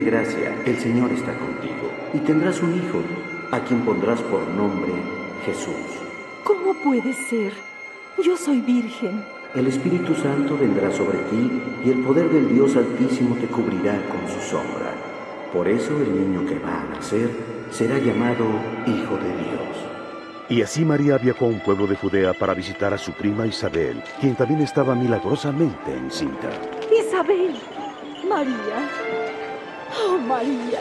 Gracia, el Señor está contigo, y tendrás un hijo, a quien pondrás por nombre Jesús. ¿Cómo puede ser? Yo soy virgen. El Espíritu Santo vendrá sobre ti, y el poder del Dios Altísimo te cubrirá con su sombra. Por eso el niño que va a nacer será llamado Hijo de Dios. Y así María viajó a un pueblo de Judea para visitar a su prima Isabel, quien también estaba milagrosamente encinta. Isabel. María. Oh, María.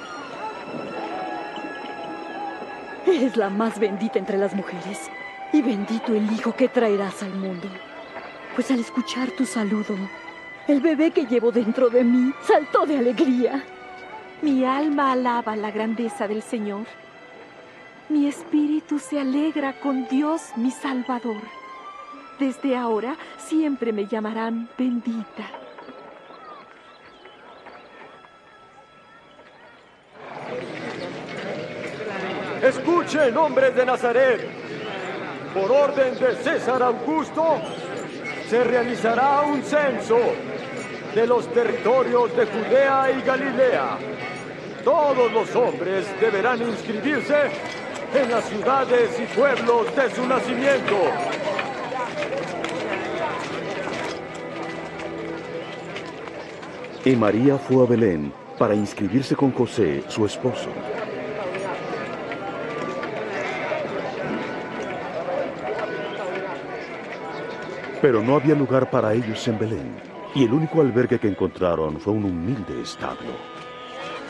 Eres la más bendita entre las mujeres, y bendito el hijo que traerás al mundo. Pues al escuchar tu saludo, el bebé que llevo dentro de mí saltó de alegría. Mi alma alaba la grandeza del Señor. Mi espíritu se alegra con Dios mi Salvador. Desde ahora siempre me llamarán bendita. Escuchen, hombres de Nazaret. Por orden de César Augusto, se realizará un censo de los territorios de Judea y Galilea. Todos los hombres deberán inscribirse en las ciudades y pueblos de su nacimiento. Y María fue a Belén para inscribirse con José, su esposo. Pero no había lugar para ellos en Belén, y el único albergue que encontraron fue un humilde establo.